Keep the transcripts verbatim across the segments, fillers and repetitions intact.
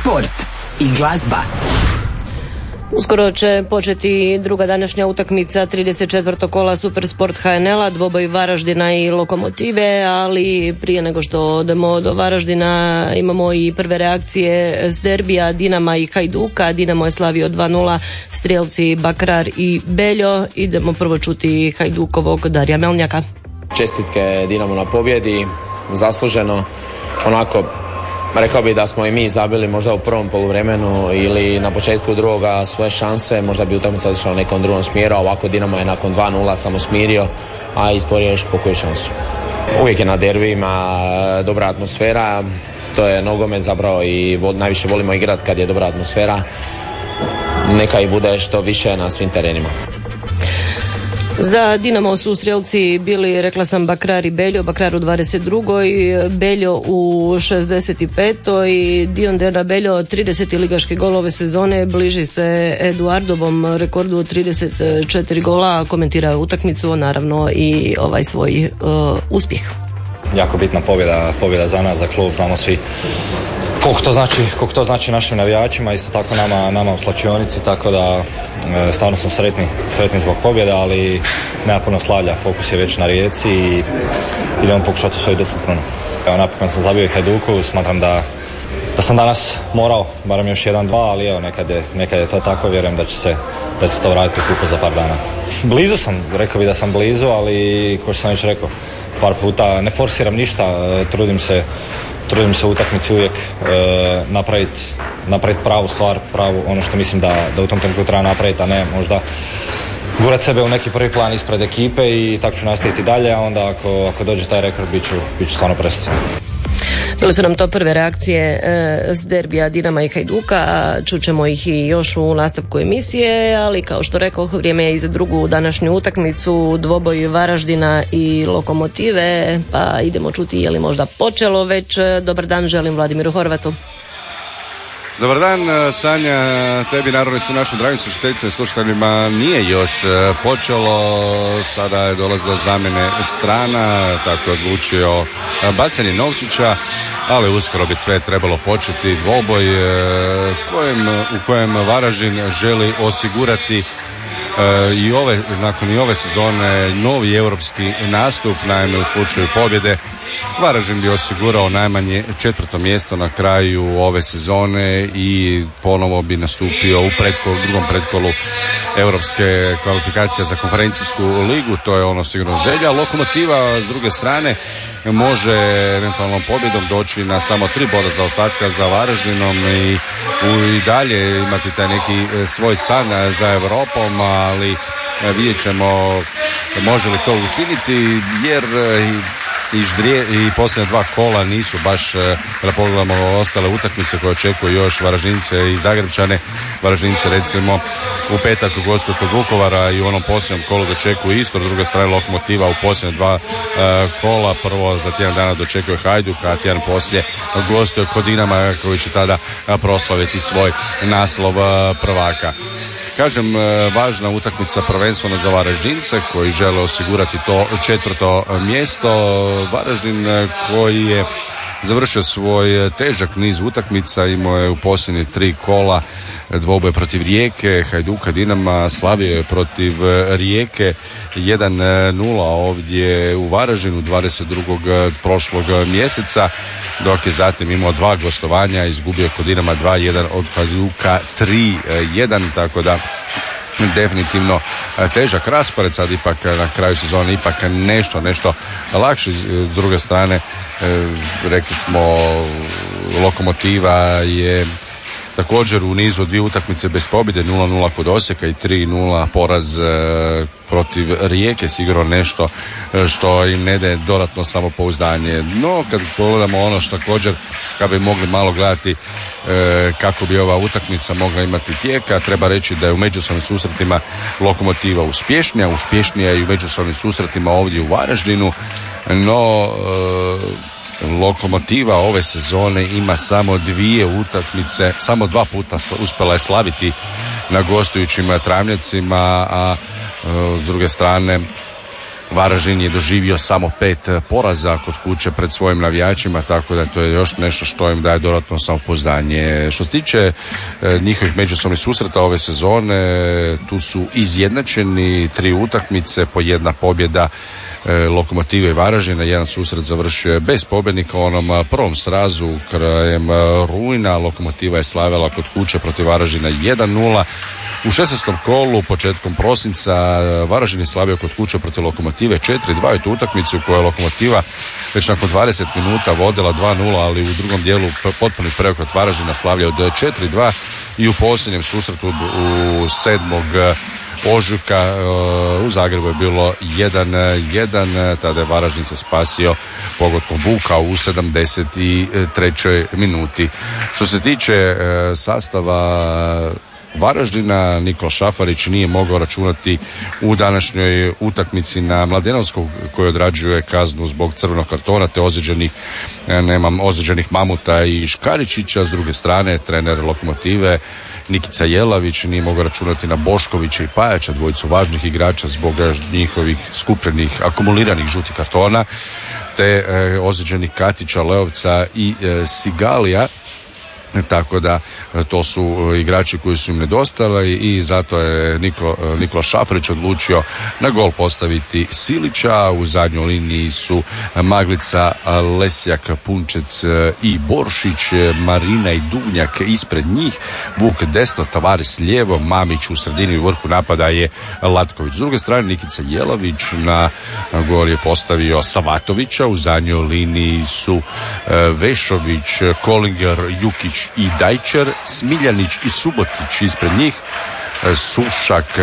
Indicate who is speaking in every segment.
Speaker 1: sport i glazba.
Speaker 2: Uskoro će početi druga današnja utakmica trideset četvrtog kola Supersport H N L-a, dvoboj Varaždina i Lokomotive, ali prije nego što odemo do Varaždina imamo i prve reakcije s derbija Dinama i Hajduka. Dinamo je slavio dva nula, strijelci Bakrar i Beljo. Idemo prvo čuti Hajdukovog Darija Melnjaka.
Speaker 3: Čestitke Dinamo na pobjedi, zasluženo, onako rekao bih da smo i mi zabili možda u prvom poluvremenu ili na početku drugoga svoje šanse, možda bi utakmica otišla u nekom drugom smjeru, a ovako Dinamo je nakon dva nula samo smirio, a i stvorio još pokoju šansu. Uvijek je na derbijima dobra atmosfera, to je nogomet zapravo i vol, najviše volimo igrati kad je dobra atmosfera, neka i bude što više na svim terenima.
Speaker 2: Za Dinamo su strijelci bili, rekla sam, Bakrar i Beljo, Bakrar u dvadeset drugoj, Beljo u šezdeset petoj Dion Dena Beljo trideseti ligaški gol ove sezone, bliži se Eduardovom rekordu od trideset četiri gola, komentira utakmicu, naravno i ovaj svoj uh, uspjeh.
Speaker 4: Jako bitna pobjeda, pobjeda za nas, za klub, znamo svi koliko to znači, koliko to znači našim navijačima, isto tako nama, nama u slačionici, tako da e, stvarno smo sretni, sretni zbog pobjede, ali nema puno slavlja, fokus je već na Rijeci i idemo pokušati osvojiti duplu krunu. Evo, napokon sam zabio i Hajduku, smatram da, da sam danas morao, barem još jedan, dva, ali evo, nekad je, nekad je to tako, vjerujem da će se, da će se to vratiti u kupu za par dana. Blizu sam, rekao bih da sam blizu, ali kao što sam već rekao, par puta ne forsiram ništa, trudim se trudim se u utakmici uvijek e, napraviti napravit pravu stvar, pravu ono što mislim da, da u tom trenutku treba napraviti, a ne možda gurat sebe u neki prvi plan ispred ekipe i tako ću nastaviti dalje, a onda ako, ako dođe taj rekord bit ću, bit ću stvarno presrećan.
Speaker 2: Bile su nam to prve reakcije e, s derbija Dinama i Hajduka, čućemo ih i još u nastavku emisije, ali kao što rekao, vrijeme je i za drugu današnju utakmicu, dvoboj Varaždina i Lokomotive, pa idemo čuti je li možda počelo već. Dobar dan, želim Vladimiru Horvatu.
Speaker 5: Dobar dan, Sanja, tebi, naravno su našim dragim slušateljicima i slušateljima, nije još počelo, sada je dolazilo zamjene strana, tako je odlučio bacanje Novčića, ali uskoro bi sve trebalo početi dvoboj kojem, u kojem Varaždin želi osigurati i ove, nakon i ove sezone novi europski nastup, naime u slučaju pobjede Varaždin bi osigurao najmanje četvrto mjesto na kraju ove sezone i ponovo bi nastupio u pretkolu, drugom pretkolu europske kvalifikacije za konferencijsku ligu, to je ono sigurno želja. Lokomotiva s druge strane može eventualnom pobjedom doći na samo tri boda zaostatka za Varaždinom i, i dalje imati taj neki svoj san za Europom, ali vidjet ćemo može li to učiniti, jer i, ždrije, i posljednja dva kola nisu baš, kada pogledamo ostale utakmice koje očekuju još Varaždince i Zagrebčane. Varaždince recimo u petak gostuju kod Vukovara i u onom posljednjem kolu dočekuju isto, s druge strane Lokomotiva u posljednje dva uh, kola, prvo za tjedan dana dočekuje Hajduk, a tjedan poslije gostuje kod Dinama koji će tada proslaviti svoj naslov uh, prvaka. Kažem, važna utakmica prvenstveno za Varaždince koji žele osigurati to četvrto mjesto. Varaždin koji je završio svoj težak niz utakmica, imao je u posljednje tri kola dvoboj protiv Rijeke, Hajduka, Dinama, slavio je protiv Rijeke jedan nula ovdje u Varaždinu dvadeset drugog prošlog mjeseca, dok je zatim imao dva gostovanja, izgubio kod Dinama dva jedan, od Hajduka tri jedan, tako da definitivno težak raspored, sad ipak na kraju sezone ipak nešto, nešto lakše. S druge strane, rekli smo, Lokomotiva je također u nizu dvije utakmice bez pobjede, nula nula kod Osijeka i tri nula poraz protiv Rijeke, sigurno nešto što im ne daje dodatno samopouzdanje. No, kad pogledamo ono što također, kad bi mogli malo gledati kako bi ova utakmica mogla imati tijeka, treba reći da je u međusobnim susretima Lokomotiva uspješnija, uspješnija i u međusobnim susretima ovdje u Varaždinu, no Lokomotiva ove sezone ima samo dvije utakmice, samo dva puta uspjela je slaviti na gostujućim travnjacima, a s druge strane Varaždin je doživio samo pet poraza kod kuće pred svojim navijačima, tako da to je još nešto što im daje dodatno samopouzdanje. Što se tiče e, njihovih međusobnih susreta ove sezone, tu su izjednačeni tri utakmice, po jedna pobjeda e, Lokomotive i Varaždina. Jedan susret završio je bez pobjednika u onom prvom srazu krajem rujna. Lokomotiva je slavila kod kuće protiv Varaždina jedan nula. U šesnaestom kolu, početkom prosinca, Varaždin je slavio kod kuće protiv Lokomotive četiri dva u tu utakmicu u kojoj je Lokomotiva već nakon dvadeset minuta vodila dva nula, ali u drugom dijelu potpuni preokret Varaždina slavljao do četiri dva i u posljednjem susretu u sedmog ožujka u Zagrebu je bilo jedan jedan, tada je Varaždin se spasio pogodkom Vuka u sedamdeset trećoj minuti. Što se tiče sastava Varaždina, Nikola Šafarić nije mogao računati u današnjoj utakmici na Mladenovskog koji odrađuje kaznu zbog crvenog kartona te ozlijeđenih, nemam, ozlijeđenih Mamuta i Škaričića. S druge strane, trener Lokomotive Nikica Jelavić nije mogao računati na Boškovića i Pajača, dvojicu važnih igrača zbog njihovih skupljenih, akumuliranih žutih kartona, te e, ozlijeđenih Katića, Leovca i e, Sigalija. Tako da to su igrači koji su im nedostali i zato je Niko, Nikola Šafarić odlučio na gol postaviti Silića. U zadnjoj liniji su Maglica, Lesjak, Punčec i Boršić, Marina i Duvnjak ispred njih, Vuk desno, Tavares lijevo, Mamić u sredini i vrhu napada je Latković. S druge strane Nikica Jelavić na gol je postavio Savatovića. U zadnjoj liniji su Vešović, Kolinger, Jukić i Dajčer, Smiljanić i Subotić ispred njih, Sušak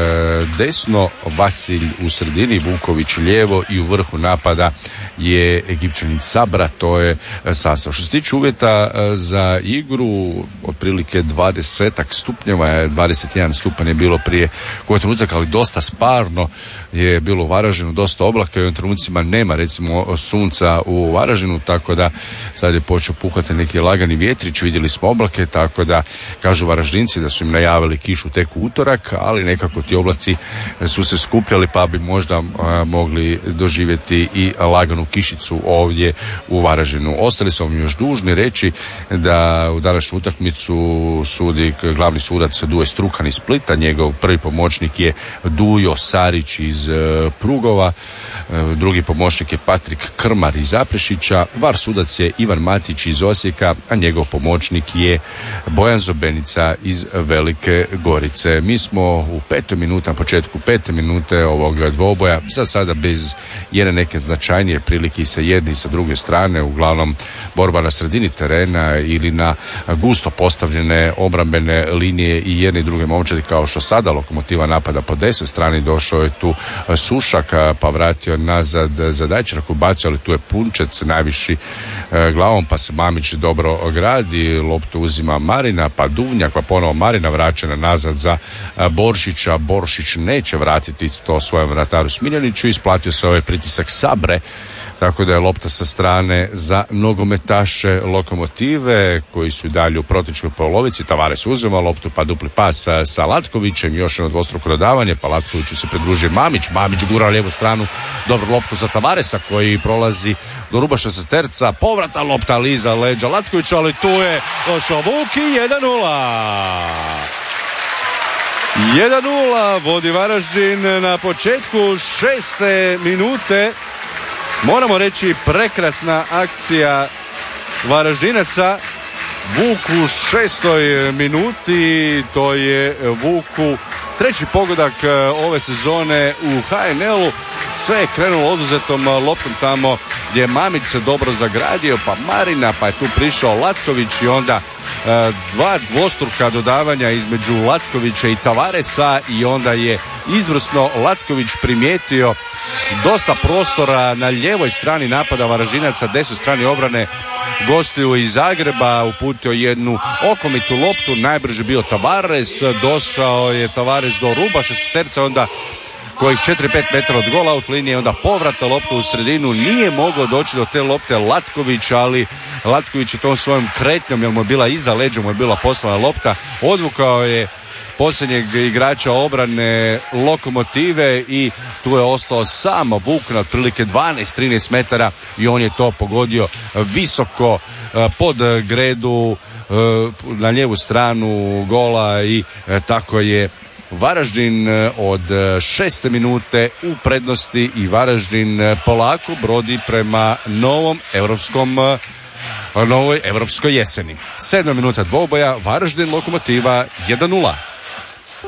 Speaker 5: desno, Vasilj u sredini, Vuković lijevo i u vrhu napada je Egipćanin Sabra. To je sastav. Što se tiče uvjeta za igru, otprilike dvadeset stupnjeva, dvadeset jedan stupanj je bilo prije koji trenutak, ali dosta sparno je bilo u Varaždinu, dosta oblaka i u ovim trenucima nema recimo sunca u Varaždinu, tako da sad je počeo puhati neki lagani vjetrić, vidjeli smo oblake, tako da kažu Varaždinci da su im najavili kišu tek u utorak, ali nekako ti oblaci su se skupljali pa bi možda a, mogli doživjeti i laganu kišicu ovdje u Varaždinu. Ostali su vam još dužni reći da u današnju utakmicu sudi glavni sudac Duje Strukan iz Splita, njegov prvi pomoćnik je Dujo Sarić iz e, Prugova, e, drugi pomoćnik je Patrik Krmar iz Zaprešića, var sudac je Ivan Matić iz Osijeka, a njegov pomoćnik je Bojan Zobenica iz Velike Gorice. Mi smo u petoj minuti, na početku pete minute ovog dvoboja, za sada bez jedne neke značajnije prilike i sa jedne i sa druge strane, uglavnom borba na sredini terena ili na gusto postavljene obrambene linije i jedne i druge momčadi, kao što sada Lokomotiva napada po desnoj strani, došao je tu Sušak pa vratio nazad za Dajčera koji bacio, ali tu je Punčec najviši glavom pa se Mamić dobro gradi, loptu uzima Marina pa Duvnjak pa ponovo Marina vraćena nazad za Boršića. Boršić neće vratiti to svojem vrataru Smiljaniću, isplatio se ovaj pritisak Sabre, tako da je lopta sa strane za nogometaše Lokomotive koji su i dalje u protivničkoj polovici. Tavares uzima loptu pa dupli pas sa, sa Latkovićem, još jedno dvostruko dodavanje, pa Latkoviću se pridružuje Mamić, Mamić gura lijevu stranu, dobro loptu za Tavaresa koji prolazi do ruba šesterca, povrata lopta liza leđa Latkovića, ali tu je došao Vuk i jedan nula. jedan nula vodi Varaždin na početku šeste minute. Moramo reći prekrasna akcija Varaždinaca. Vuk u šestoj minuti, to je Vuku treći pogodak ove sezone u ha en el-u. Sve je krenulo oduzetom loptom tamo gdje je Mamić se dobro zagradio, pa Marina, pa je tu prišao Latković i onda e, dva dvostruka dodavanja između Latkovića i Tavaresa i onda je izvrsno Latković primijetio dosta prostora na lijevoj strani napada Varaždinaca, desnoj strani obrane gostiju iz Zagreba, uputio jednu okomitu loptu, najbrže bio Tavares, došao je Tavares do ruba šesterca, onda kojih četiri pet metara od gola out linije, onda povrata lopta u sredinu, nije mogao doći do te lopte Latković, ali Latković je tom svojom kretnjom, jer mu je bila iza leđa, mu je bila poslana lopta, odvukao je posljednjeg igrača obrane Lokomotive i tu je ostao sam Vuk na otprilike dvanaest trinaest metara i on je to pogodio visoko pod gredu na lijevu stranu gola i tako je Varaždin od šeste minute u prednosti i Varaždin polako brodi prema novom europskom novoj europskoj jeseni. Sedma minuta dvoboja, Varaždin Lokomotiva jedan nula.